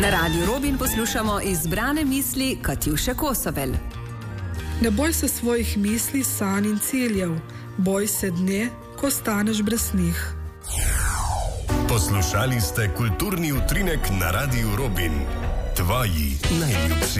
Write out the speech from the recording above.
Na Radiu Robin poslušamo izbrane misli Katjuše Kosovel. Ne boj se svojih misli, sanj in ciljev. Boj se dne, ko staneš brez njih. Poslušali ste kulturni utrinek na Radiu Robin. Tvoji najljubši